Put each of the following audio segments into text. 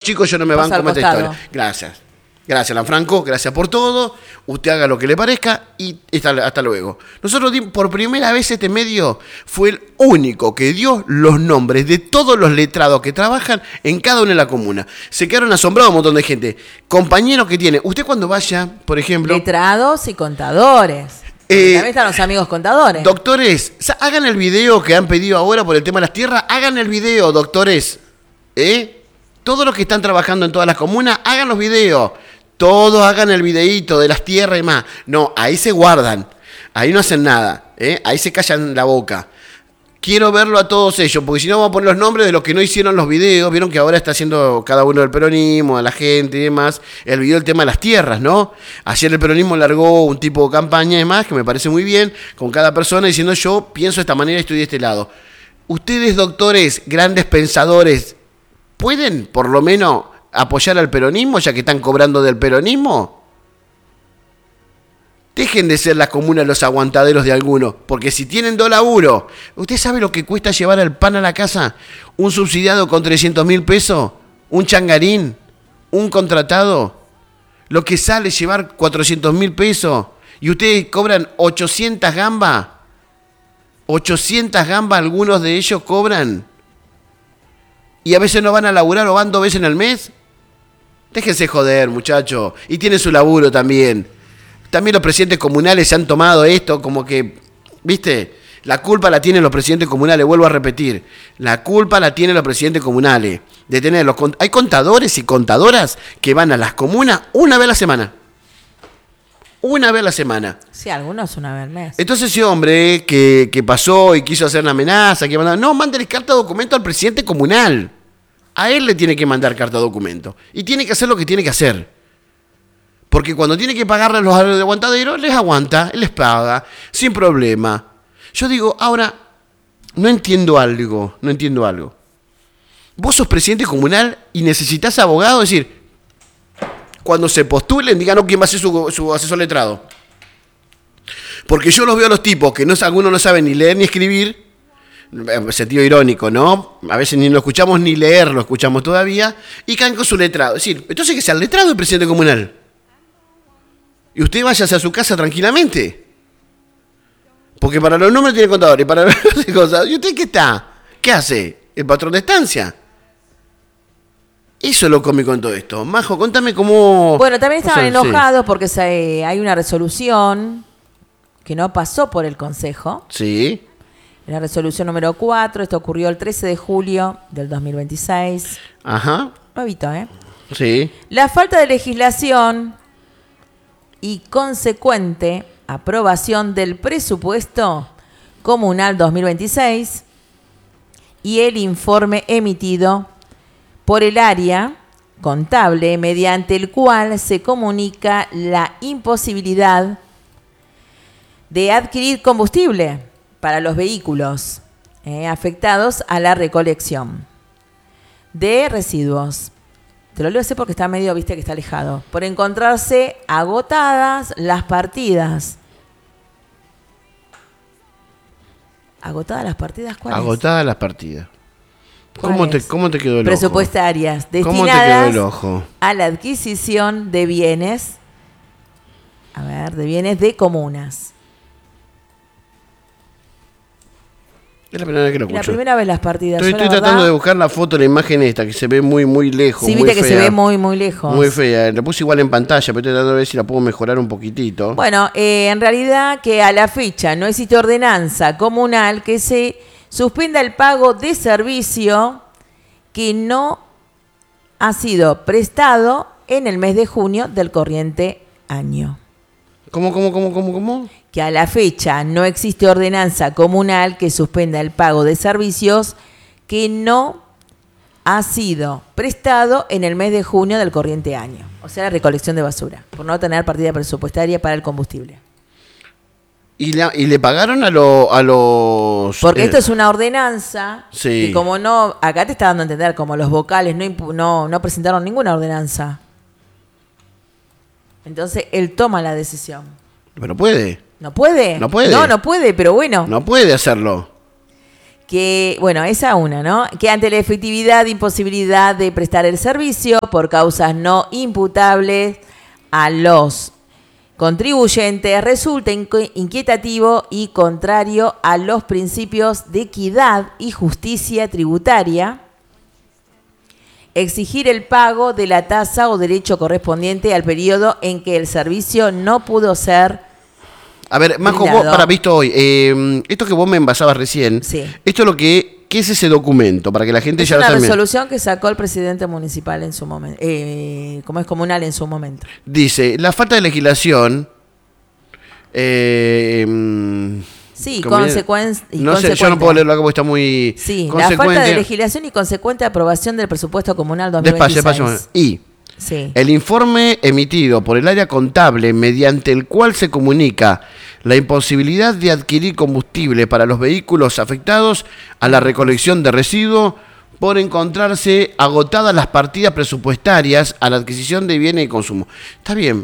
chicos, yo no me Pasa banco al con esta costado. historia. Gracias. Gracias, Lanfranco, gracias por todo. Usted haga lo que le parezca y hasta luego. Nosotros por primera vez este medio fue el único que dio los nombres de todos los letrados que trabajan en cada una de la comuna. Se quedaron asombrados un montón de gente. Compañeros que tiene. Usted cuando vaya, por ejemplo... Letrados y contadores. También están los amigos contadores. Doctores, hagan el video que han pedido ahora por el tema de las tierras. Hagan el video, doctores. Todos los que están trabajando en todas las comunas, hagan los videos. Todos hagan el videíto de las tierras y más. No, ahí se guardan. Ahí no hacen nada. Ahí se callan la boca. Quiero verlo a todos ellos, porque si no vamos a poner los nombres de los que no hicieron los videos. Vieron que ahora está haciendo cada uno del peronismo, a la gente y demás, el video del tema de las tierras, ¿no? Ayer el peronismo largó un tipo de campaña y demás, que me parece muy bien, con cada persona diciendo yo pienso de esta manera y estoy de este lado. Ustedes, doctores, grandes pensadores, ¿pueden por lo menos apoyar al peronismo ya que están cobrando del peronismo? Dejen de ser las comunas los aguantaderos de algunos, porque si tienen 2 laburos, ¿usted sabe lo que cuesta llevar el pan a la casa? ¿Un subsidiado con 300.000 pesos? ¿Un changarín? ¿Un contratado? Lo que sale llevar 400.000 pesos y ustedes cobran 800 gambas. 800 gambas algunos de ellos cobran. Y a veces no van a laburar o van 2 veces en el mes. Déjense joder, muchachos. Y tienen su laburo también. También los presidentes comunales se han tomado esto como que, ¿viste? La culpa la tienen los presidentes comunales, vuelvo a repetir. La culpa la tienen los presidentes comunales. De tener hay contadores y contadoras que van a las comunas una vez a la semana. Una vez a la semana. Sí, algunos una vez al mes. Entonces ese hombre que pasó y quiso hacer una amenaza, no, mándale carta de documento al presidente comunal. A él le tiene que mandar carta de documento. Y tiene que hacer lo que tiene que hacer. Porque cuando tiene que pagarle a los aguantaderos, les aguanta, les paga, sin problema. Yo digo, ahora, no entiendo algo. Vos sos presidente comunal y necesitas abogado, es decir, cuando se postulen, digan, no, ¿quién va a ser su asesor letrado? Porque yo los veo a los tipos que algunos no saben ni leer ni escribir, sentido irónico, ¿no? A veces ni lo escuchamos ni leer, lo escuchamos todavía, y caen con su letrado. Es decir, entonces que sea el letrado del presidente comunal. Y usted váyase a su casa tranquilamente. Porque para los números tiene contador y para las cosas. ¿Y usted qué está? ¿Qué hace? ¿El patrón de estancia? Eso es lo cómico en todo esto. Majo, contame cómo... Bueno, también estaban o sea, enojados porque hay una resolución que no pasó por el Consejo. Sí. La resolución número 4, esto ocurrió el 13 de julio del 2026. Ajá. Nuevito, ¿eh? Sí. La falta de legislación y consecuente aprobación del presupuesto comunal 2026 y el informe emitido por el área contable mediante el cual se comunica la imposibilidad de adquirir combustible para los vehículos afectados a la recolección de residuos. Te lo leo así porque está medio, viste que está alejado. Por encontrarse agotadas las partidas. ¿Agotadas las partidas? ¿Cuáles? Agotadas las partidas. ¿Cómo te quedó el ojo? Presupuestarias ¿Cómo te quedó el destinadas ojo? a la adquisición de bienes, de bienes de comunas. Es la primera vez que lo escucho. La primera vez las partidas. Estoy tratando de buscar la foto, la imagen esta, que se ve muy, muy lejos. Sí, muy viste que fea. se ve muy, muy lejos. Muy fea. La puse igual en pantalla, pero estoy tratando de ver si la puedo mejorar un poquitito. Bueno, en realidad que a la fecha no existe ordenanza comunal que se suspenda el pago de servicio que no ha sido prestado en el mes de junio del corriente año. ¿Cómo? Que a la fecha no existe ordenanza comunal que suspenda el pago de servicios que no ha sido prestado en el mes de junio del corriente año. O sea, la recolección de basura, por no tener partida presupuestaria para el combustible. ¿Y le pagaron a los...? Porque esto es una ordenanza, sí. que como no, acá te está dando a entender, como los vocales no presentaron ninguna ordenanza. Entonces, él toma la decisión. Pero puede. ¿No puede? No puede. No puede, pero bueno. No puede hacerlo. que, bueno, esa una, ¿no? Que ante la efectividad e imposibilidad de prestar el servicio por causas no imputables a los contribuyentes resulta inquietativo y contrario a los principios de equidad y justicia tributaria exigir el pago de la tasa o derecho correspondiente al periodo en que el servicio no pudo ser. A ver, Majo, vos, visto hoy, esto que vos me envasabas recién, sí. Esto es lo que, ¿qué es ese documento? Para que la gente es ya lo también. Es una resolución que sacó el presidente municipal en su momento, como es comunal en su momento. Dice, la falta de legislación... sí, consecuencia. No sé, yo no puedo leerlo acá porque está muy... Sí, la falta de legislación y consecuente aprobación del presupuesto comunal 2026. Despacio. Y sí. El informe emitido por el área contable mediante el cual se comunica la imposibilidad de adquirir combustible para los vehículos afectados a la recolección de residuos por encontrarse agotadas las partidas presupuestarias a la adquisición de bienes y consumo. Está bien.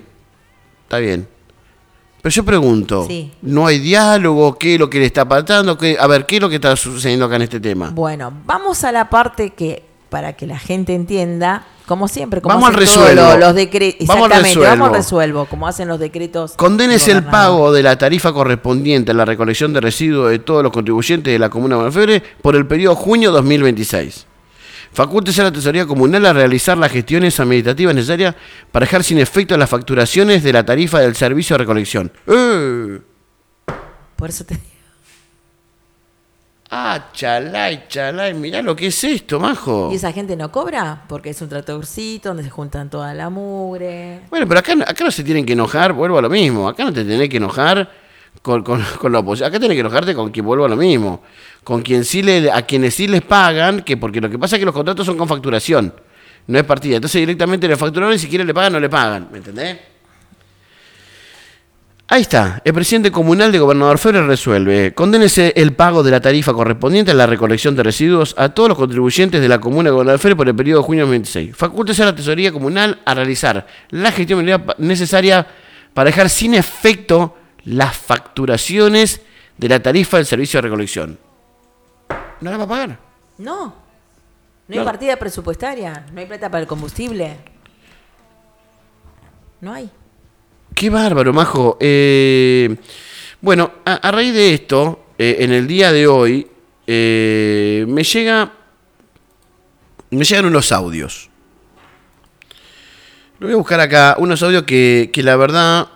Pero yo pregunto, sí. ¿No hay diálogo? ¿Qué es lo que le está faltando? A ver, ¿qué es lo que está sucediendo acá en este tema? Bueno, vamos a la parte que, para que la gente entienda, como siempre, como vamos hacen al resuelvo. Los decretos. Exactamente, vamos al resuelvo, como hacen los decretos. Condénese el pago de la tarifa correspondiente a la recolección de residuos de todos los contribuyentes de la Comuna de Buenos Aires por el periodo junio 2026. Facúltese a la Tesorería Comunal a realizar las gestiones administrativas necesarias para dejar sin efecto las facturaciones de la tarifa del servicio de recolección. Por eso te digo. Chalay, mirá lo que es esto, Majo. ¿Y esa gente no cobra? Porque es un tractorcito donde se juntan toda la mugre. Bueno, pero acá no se tienen que enojar, vuelvo a lo mismo. Acá no te tenés que enojar con la oposición. Acá tenés que enojarte con quien vuelva a lo mismo. Con quien a quienes sí les pagan, porque lo que pasa es que los contratos son con facturación, no es partida. Entonces directamente le facturaron y si quieren le pagan, no le pagan. ¿Me entendés? Ahí está. El presidente comunal de Gobernador Febre resuelve. Condénese el pago de la tarifa correspondiente a la recolección de residuos a todos los contribuyentes de la comuna de Gobernador Febre por el periodo de junio 2026. Facúltese a la Tesorería Comunal a realizar la gestión necesaria para dejar sin efecto las facturaciones de la tarifa del servicio de recolección. ¿No la va a pagar? No hay partida presupuestaria, no hay plata para el combustible. No hay. Qué bárbaro, Majo. Bueno, a raíz de esto, en el día de hoy, me llegan unos audios. Lo voy a buscar acá, unos audios que la verdad...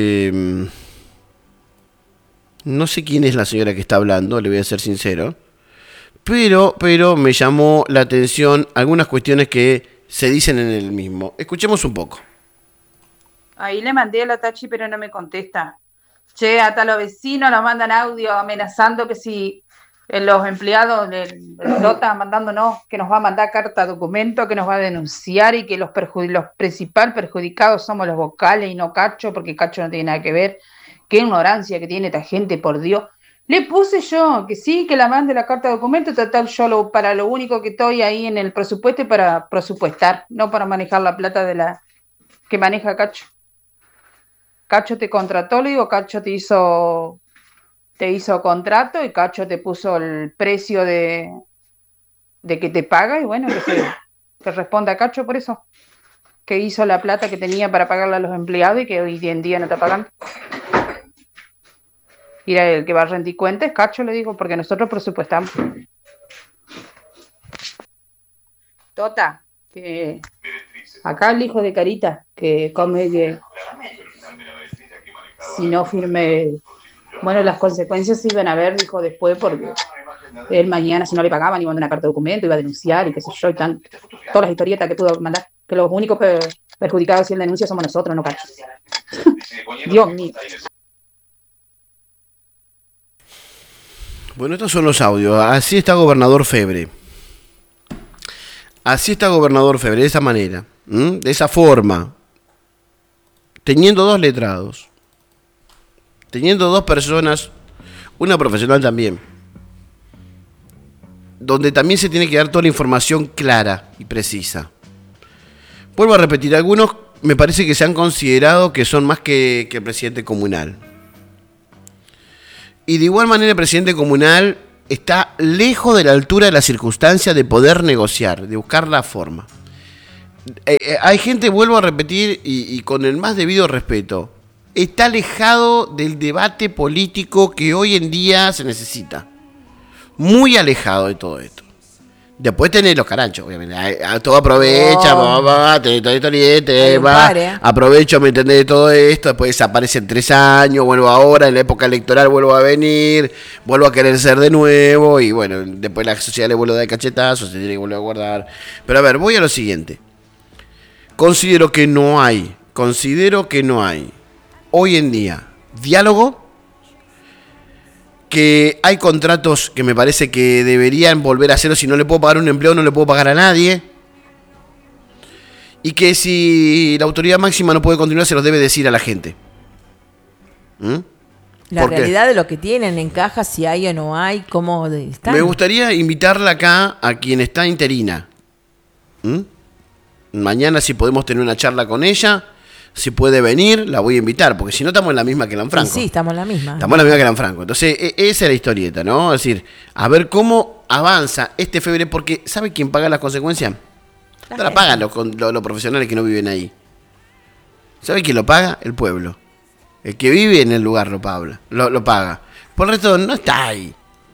no sé quién es la señora que está hablando, le voy a ser sincero. Pero me llamó la atención algunas cuestiones que se dicen en el mismo. Escuchemos un poco. Ahí le mandé a la Tachi, pero no me contesta. Che, hasta los vecinos nos mandan audio amenazando que si los empleados del Lota mandándonos que nos va a mandar carta documento, que nos va a denunciar y que los principal perjudicados somos los vocales y no Cacho, porque Cacho no tiene nada que ver. Qué ignorancia que tiene esta gente, por Dios. Le puse yo que sí, que la mande la carta de documento, total yo para lo único que estoy ahí en el presupuesto es para presupuestar, no para manejar la plata de la que maneja Cacho. Cacho te contrató, le digo, Cacho te hizo contrato y Cacho te puso el precio de que te paga y bueno, que responda Cacho por eso, que hizo la plata que tenía para pagarle a los empleados y que hoy en día no está pagando. Y el que va a rendir cuenta es Cacho, le digo, porque nosotros presupuestamos. Tota, que acá el hijo de Carita, que come, que si no firme, bueno, las consecuencias se iban a ver, dijo después, porque él mañana, si no le pagaban, iba a mandar una carta de documento, iba a denunciar y qué sé yo, y todas las historietas que pudo mandar, que los únicos perjudicados si él denuncia somos nosotros, no Cacho. Dios mío. Bueno, estos son los audios. Así está Gobernador Febre. De esa manera, de esa forma. Teniendo 2 letrados. Teniendo 2 personas, una profesional también. Donde también se tiene que dar toda la información clara y precisa. Vuelvo a repetir, algunos me parece que se han considerado que son más que el presidente comunal. Y de igual manera el presidente comunal está lejos de la altura de la circunstancia de poder negociar, de buscar la forma. Hay gente, vuelvo a repetir, y con el más debido respeto, está alejado del debate político que hoy en día se necesita. Muy alejado de todo esto. Después tenés los caranchos, obviamente. Todo aprovecha, tenés todo esto liente, aprovecho, ¿me entendés? De todo esto. Después desaparece en 3 años, vuelvo ahora, en la época electoral vuelvo a venir, vuelvo a querer ser de nuevo. Y bueno, después la sociedad le vuelvo a dar cachetazos, se tiene que volver a guardar. Pero a ver, voy a lo siguiente. Considero que no hay hoy en día diálogo, que hay contratos que me parece que deberían volver a hacerlo. Si no le puedo pagar un empleo, no le puedo pagar a nadie. Y que si la autoridad máxima no puede continuar, se los debe decir a la gente. La realidad de lo que tienen, encaja si hay o no hay, cómo están. Me gustaría invitarla acá a quien está interina. Mañana, si podemos tener una charla con ella, si puede venir, la voy a invitar, porque si no estamos en la misma que Lanfranco. Sí, estamos en la misma. Estamos en la misma que Lanfranco. Entonces, esa es la historieta, ¿no? Es decir, a ver cómo avanza este febrero, porque ¿sabe quién paga las consecuencias? No la pagan los profesionales que no viven ahí. ¿Sabe quién lo paga? El pueblo. El que vive en el lugar lo paga. Por el resto, no está ahí.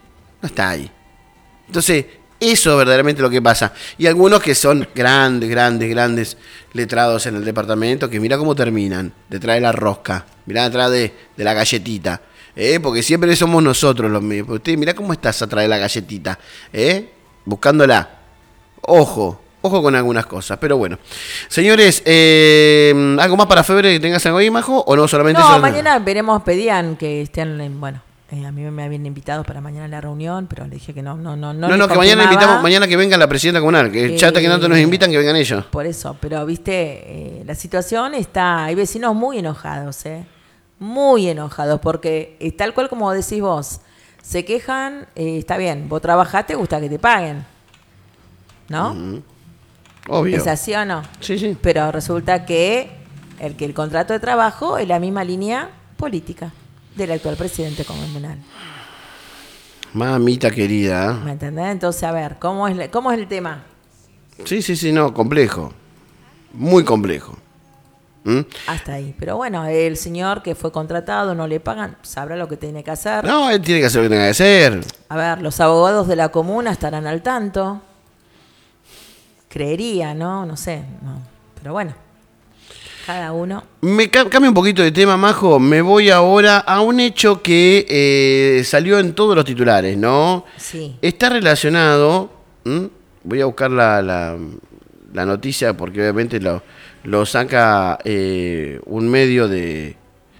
Entonces, eso es verdaderamente lo que pasa. Y algunos que son grandes letrados en el departamento, que mira cómo terminan, detrás de la rosca, mira detrás de la galletita, porque siempre somos nosotros los mismos. Usted mira cómo estás atrás de la galletita, buscándola. Ojo con algunas cosas, pero bueno. Señores, ¿algo más para febrero que tengas algo ahí, Majo? ¿O no solamente? No, mañana pedían que estén, a mí me habían invitado para mañana a la reunión, pero le dije que no, que mañana invitamos, mañana que venga la presidenta comunal, que chata que tanto nos invitan, que vengan ellos. Por eso, pero viste, la situación está, hay vecinos muy enojados, muy enojados, porque es tal cual como decís vos, se quejan, está bien, vos trabajás, te gusta que te paguen, ¿no? Obvio. ¿Es así o no? Sí. Pero resulta que el contrato de trabajo es la misma línea política del actual presidente comunal. Mamita querida. ¿Me entendés? Entonces, a ver, ¿cómo es el tema? Sí, no, complejo. Muy complejo. Hasta ahí. Pero bueno, el señor que fue contratado, no le pagan, sabrá lo que tiene que hacer. No, él tiene que hacer lo que tenga que hacer. A ver, los abogados de la comuna estarán al tanto. Creería, ¿no? No sé. No. Pero bueno. Cada uno. Me cambio un poquito de tema, Majo. Me voy ahora a un hecho que salió en todos los titulares, ¿no? Sí. Está relacionado. Voy a buscar la noticia porque obviamente lo saca un medio de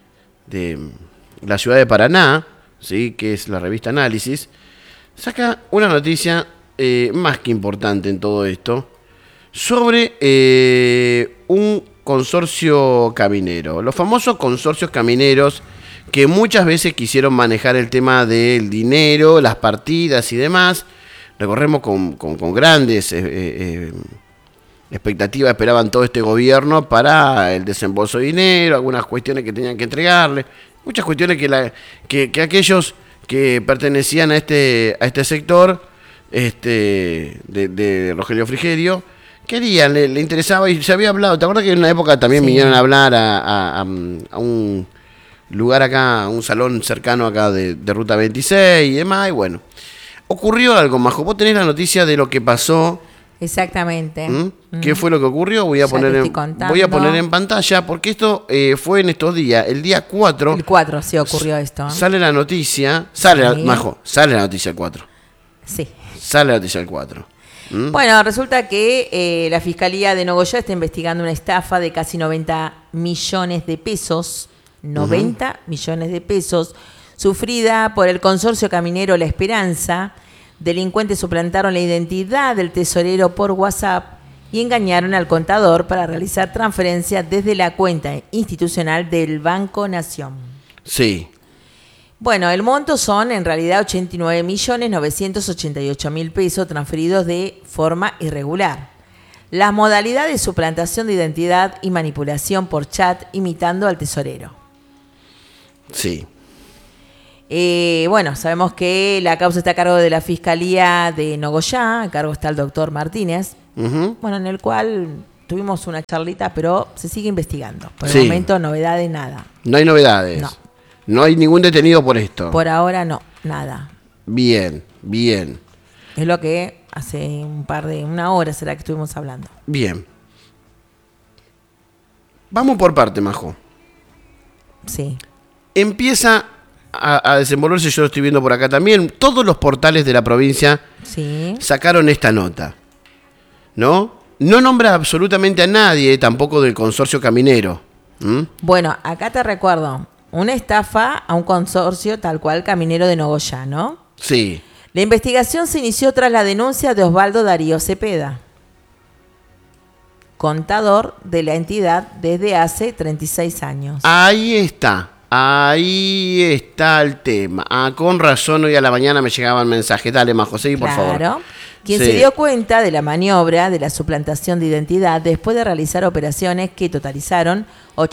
la ciudad de Paraná, ¿sí? Que es la revista Análisis. Saca una noticia más que importante en todo esto sobre un consorcio caminero. Los famosos consorcios camineros que muchas veces quisieron manejar el tema del dinero, las partidas y demás. Recorremos con grandes expectativas, esperaban todo este gobierno para el desembolso de dinero, algunas cuestiones que tenían que entregarle, muchas cuestiones que aquellos que pertenecían a este sector de Rogelio Frigerio querían, le interesaba y se había hablado. ¿Te acuerdas que en una época también vinieron a hablar a un lugar acá, un salón cercano acá de Ruta 26 y demás? Y bueno, ocurrió algo, Majo. Vos tenés la noticia de lo que pasó. Exactamente. ¿Qué fue lo que ocurrió? Voy a poner en pantalla, porque esto fue en estos días, el día 4. El 4 sí ocurrió esto. Sale la noticia, Majo, sale la noticia el 4. Sí. Sale la noticia el 4. Bueno, resulta que la Fiscalía de Nogoyá está investigando una estafa de casi 90 millones de pesos, 90 millones de pesos, sufrida por el consorcio caminero La Esperanza. Delincuentes suplantaron la identidad del tesorero por WhatsApp y engañaron al contador para realizar transferencias desde la cuenta institucional del Banco Nación. Sí. Bueno, el monto son en realidad 89.988.000 pesos transferidos de forma irregular. Las modalidades de suplantación de identidad y manipulación por chat imitando al tesorero. Sí. Bueno, sabemos que la causa está a cargo de la Fiscalía de Nogoyá, a cargo está el doctor Martínez, bueno, en el cual tuvimos una charlita, pero se sigue investigando. Por el momento, novedades, nada. No hay novedades. No. No hay ningún detenido por esto. Por ahora no, nada. Bien, bien. Es lo que hace una hora será que estuvimos hablando. Bien. Vamos por parte, Majo. Sí. Empieza a desenvolverse, yo lo estoy viendo por acá también, todos los portales de la provincia sacaron esta nota, ¿no? No nombra absolutamente a nadie, tampoco del consorcio caminero. Bueno, acá te recuerdo, una estafa a un consorcio tal cual Caminero de Nogoyá, ¿no? Sí. La investigación se inició tras la denuncia de Osvaldo Darío Cepeda, contador de la entidad desde hace 36 años. Ahí está el tema. Con razón hoy a la mañana me llegaban mensajes. Dale, Majo, seguí, por favor. Claro. Quien se dio cuenta de la maniobra de la suplantación de identidad después de realizar operaciones que totalizaron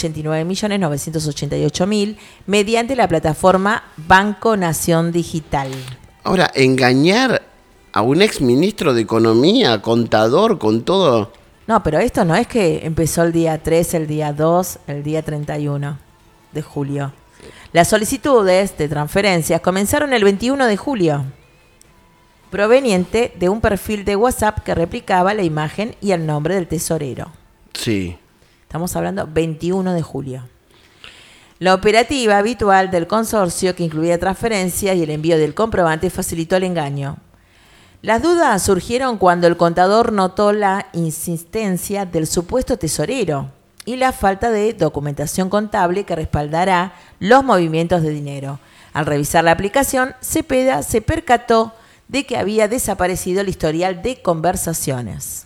89.988.000 mediante la plataforma Banco Nación Digital. Ahora, engañar a un exministro de Economía, contador, con todo. No, pero esto no es que empezó el día 3, el día 2, el día 31 de julio. Las solicitudes de transferencias comenzaron el 21 de julio, proveniente de un perfil de WhatsApp que replicaba la imagen y el nombre del tesorero. Sí. Estamos hablando 21 de julio. La operativa habitual del consorcio, que incluía transferencias y el envío del comprobante, facilitó el engaño. Las dudas surgieron cuando el contador notó la insistencia del supuesto tesorero y la falta de documentación contable que respaldará los movimientos de dinero. Al revisar la aplicación, Cepeda se percató de que había desaparecido el historial de conversaciones.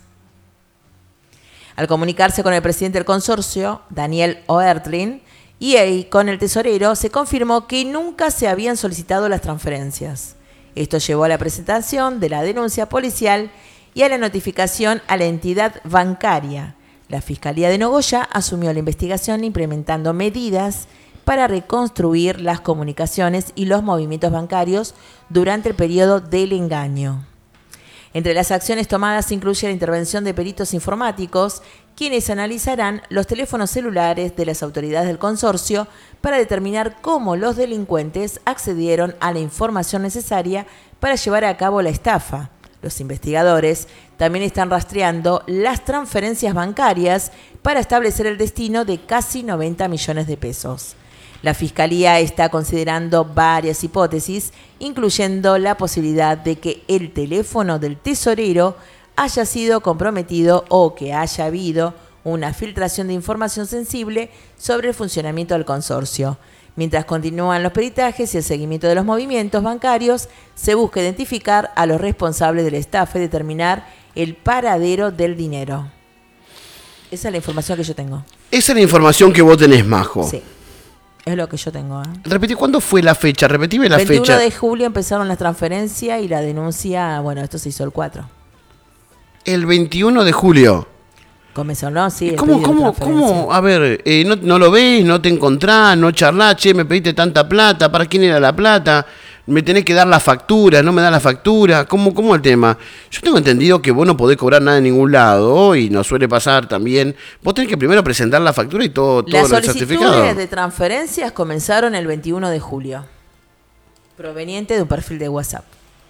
Al comunicarse con el presidente del consorcio, Daniel Oertlin, y con el tesorero, se confirmó que nunca se habían solicitado las transferencias. Esto llevó a la presentación de la denuncia policial y a la notificación a la entidad bancaria. La Fiscalía de Nogoyá asumió la investigación implementando medidas para reconstruir las comunicaciones y los movimientos bancarios durante el periodo del engaño. Entre las acciones tomadas se incluye la intervención de peritos informáticos, quienes analizarán los teléfonos celulares de las autoridades del consorcio para determinar cómo los delincuentes accedieron a la información necesaria para llevar a cabo la estafa. Los investigadores también están rastreando las transferencias bancarias para establecer el destino de casi 90 millones de pesos. La Fiscalía está considerando varias hipótesis, incluyendo la posibilidad de que el teléfono del tesorero haya sido comprometido o que haya habido una filtración de información sensible sobre el funcionamiento del consorcio. Mientras continúan los peritajes y el seguimiento de los movimientos bancarios, se busca identificar a los responsables de la estafa y determinar el paradero del dinero. Esa es la información que yo tengo. Esa es la información que vos tenés, Majo. Sí, es lo que yo tengo. Repetí, ¿cuándo fue la fecha? Repetime la 21 fecha. 21 de julio empezaron las transferencias y la denuncia, bueno, esto se hizo el 4. El 21 de julio. Comenzó, ¿no? Sí. ¿Cómo? A ver, no lo ves, no te encontrás, no charlás, che, me pediste tanta plata, ¿para quién era la plata? Me tenés que dar la factura, no me da la factura. ¿Cómo el tema? Yo tengo entendido que vos no podés cobrar nada en ningún lado y nos suele pasar también. Vos tenés que primero presentar la factura y todo el certificado. Las solicitudes de transferencias comenzaron el 21 de julio, proveniente de un perfil de WhatsApp.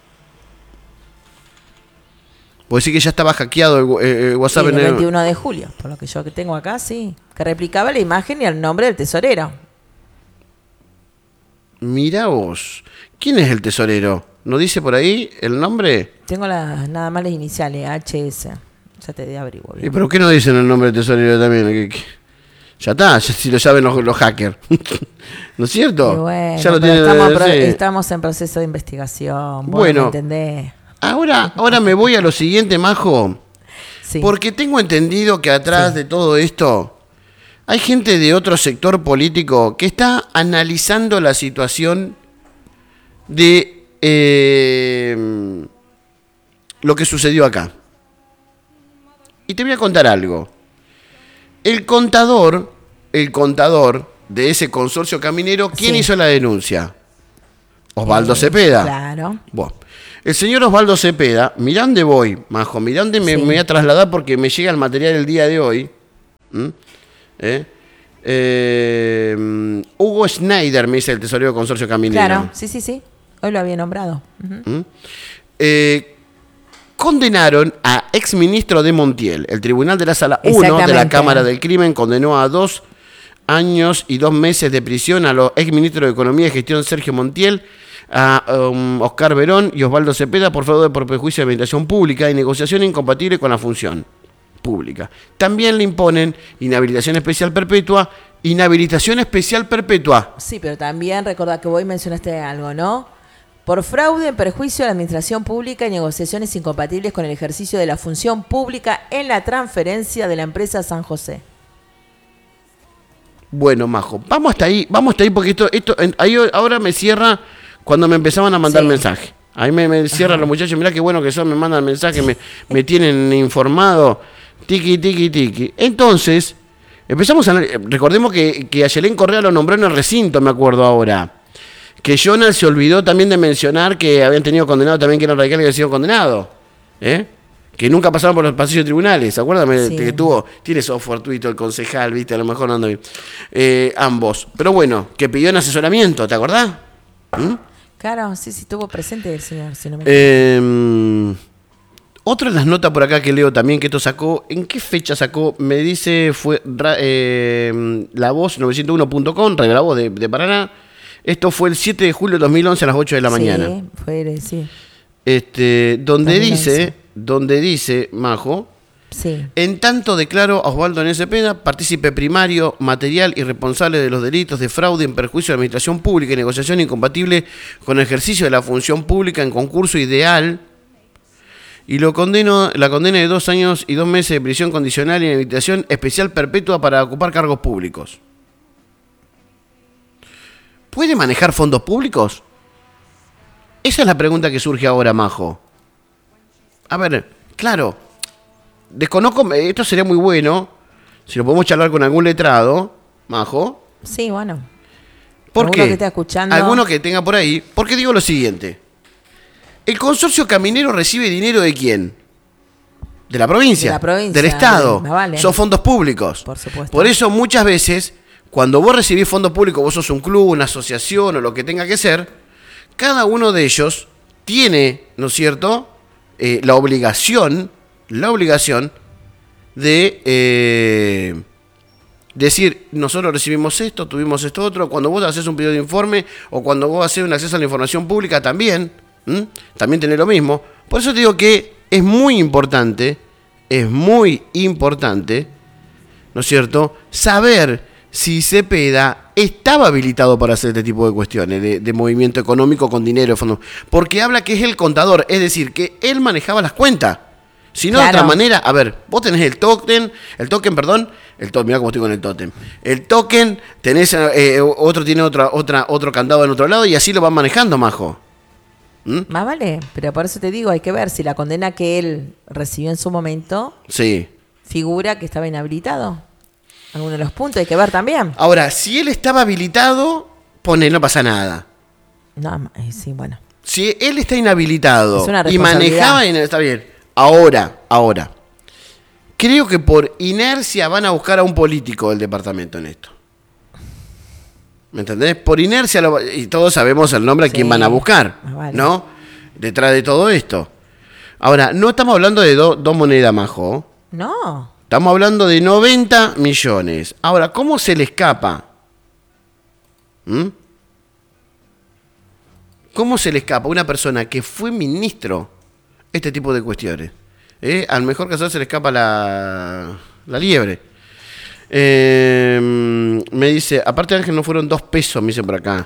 ¿Vos decís que ya estaba hackeado el WhatsApp? Sí, el 21 de julio, por lo que yo que tengo acá, sí. Que replicaba la imagen y el nombre del tesorero. Mirá vos. ¿Quién es el tesorero? ¿No dice por ahí el nombre? Tengo nada más las iniciales, HS. Ya te averiguo bien. ¿Y pero qué no dicen el nombre del tesorero también? Ya está, si lo saben los hackers. ¿No es cierto? Y bueno, ya lo tienen, estamos en proceso de investigación. Bueno, ¿me entendés? Ahora me voy a lo siguiente, Majo. Sí. Porque tengo entendido que atrás de todo esto hay gente de otro sector político que está analizando la situación de lo que sucedió acá. Y te voy a contar algo. El contador de ese consorcio caminero, ¿quién hizo la denuncia? Osvaldo Cepeda. Claro. Bueno, el señor Osvaldo Cepeda, mirá dónde voy, Majo, mirá dónde me voy a trasladar porque me llega el material el día de hoy. Hugo Schneider, me dice el tesorero del Consorcio Caminero. Claro, sí. Hoy lo había nombrado. Ujú. Condenaron a exministro de Montiel. El Tribunal de la Sala 1 de la Exactamente. Cámara del Crimen condenó a 2 años y 2 meses de prisión a los exministros de Economía y Gestión Sergio Montiel, a Oscar Verón y Osvaldo Cepeda por fraude por perjuicio de administración pública y negociación incompatible con la función pública. También le imponen inhabilitación especial perpetua. Sí, pero también recordá que vos mencionaste algo, ¿no? Por fraude en perjuicio de la administración pública y negociaciones incompatibles con el ejercicio de la función pública en la transferencia de la empresa San José. Bueno, Majo, vamos hasta ahí porque ahí ahora me cierra cuando me empezaban a mandar mensajes. Ahí me cierran los muchachos, mirá qué bueno que son, me mandan mensajes, me tienen informado, tiki. Entonces, empezamos recordemos que a Yelén Correa lo nombró en el recinto, me acuerdo ahora. Que Jonas se olvidó también de mencionar que habían tenido condenado también, que eran radicales que habían sido condenados. Que nunca pasaron por los pasillos de tribunales. ¿Se acuerdan? Que tiene eso fortuito el concejal, ¿viste? A lo mejor no ando bien. Ambos. Pero bueno, que pidió un asesoramiento, ¿te acordás? Claro, sí, estuvo presente el señor, si no me equivoco. Otra de las notas por acá que leo también, que esto sacó, ¿en qué fecha sacó? Me dice, fue La Voz 901.com, Radio La Voz de Paraná. Esto fue el 7 de julio de 2011 a las 8 de la mañana. Sí. Donde dice, Majo, sí. En tanto declaro a Osvaldo N. Cepeda, partícipe primario, material y responsable de los delitos de fraude en perjuicio de la administración pública y negociación incompatible con el ejercicio de la función pública en concurso ideal, y la condena de 2 años y 2 meses de prisión condicional y inhabilitación especial perpetua para ocupar cargos públicos. ¿Puede manejar fondos públicos? Esa es la pregunta que surge ahora, Majo. A ver, claro, desconozco, esto sería muy bueno, si lo podemos charlar con algún letrado, Majo. Sí, bueno. ¿Por qué? Alguno que esté escuchando. Alguno que tenga por ahí. Porque digo lo siguiente. ¿El consorcio caminero recibe dinero de quién? De la provincia. De la provincia, del Estado. vale. Son fondos públicos. Por supuesto. Por eso muchas veces, cuando vos recibís fondos públicos, vos sos un club, una asociación o lo que tenga que ser, cada uno de ellos tiene, ¿no es cierto?, la obligación de decir, nosotros recibimos esto, tuvimos esto otro. Cuando vos haces un pedido de informe o cuando vos haces un acceso a la información pública también tenés lo mismo. Por eso te digo que es muy importante, ¿no es cierto?, saber si Cepeda estaba habilitado para hacer este tipo de cuestiones, de movimiento económico con dinero de fondo. Porque habla que es el contador, es decir, que él manejaba las cuentas. Si no, de otra manera, a ver, vos tenés el token, mirá cómo estoy con el token. El token, tenés, otro tiene otro candado en otro lado y así lo van manejando, Majo. Más vale, pero por eso te digo, hay que ver si la condena que él recibió en su momento figura que estaba inhabilitado. Alguno de los puntos hay que ver también. Ahora, si él estaba habilitado, no pasa nada. No, sí, bueno. Si él está inhabilitado y manejaba, está bien. Ahora, creo que por inercia van a buscar a un político del departamento en esto. ¿Me entendés? Por inercia, y todos sabemos el nombre a quién van a buscar, ¿no? Detrás de todo esto. Ahora, no estamos hablando de dos monedas, Majo. No. Estamos hablando de 90 millones. Ahora, ¿cómo se le escapa? ¿Cómo se le escapa a una persona que fue ministro este tipo de cuestiones? Al mejor caso se le escapa la liebre. Me dice, aparte de Ángel, no fueron 2 pesos, me dicen por acá.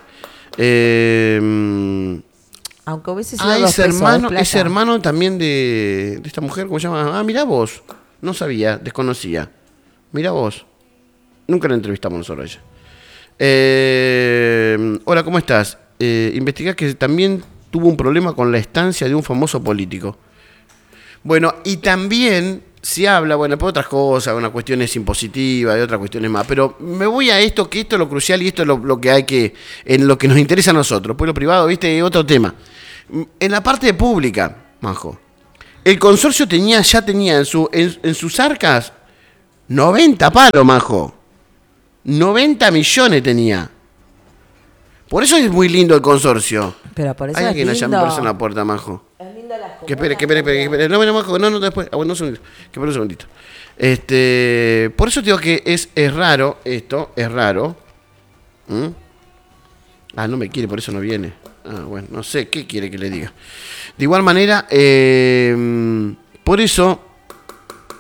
Aunque hubiese sido 2 pesos, es hermano también de esta mujer, ¿cómo se llama? Ah, mirá vos. No sabía, desconocía. Mirá vos. Nunca la entrevistamos nosotros a ella. Hola, ¿cómo estás? Investigás que también tuvo un problema con la estancia de un famoso político. Bueno, y también si habla, bueno, por otras cosas, una cuestión es impositiva y otras cuestiones más, pero me voy a esto, que esto es lo crucial y esto es lo que hay que, en lo que nos interesa a nosotros. Pues lo privado, viste, es otro tema. En la parte pública, Majo, el consorcio ya tenía en sus arcas 90 palos, Majo. 90 millones tenía. Por eso es muy lindo el consorcio. Pero por eso Hay es alguien allá, lindo. me parece en la puerta, Majo. Es lindo las Que espere. No, Majo, no, después. Bueno, un segundito. Que espere un segundito. Por eso te digo que es raro esto, es raro. No me quiere, por eso no viene. Bueno, no sé, ¿qué quiere que le diga? De igual manera, por eso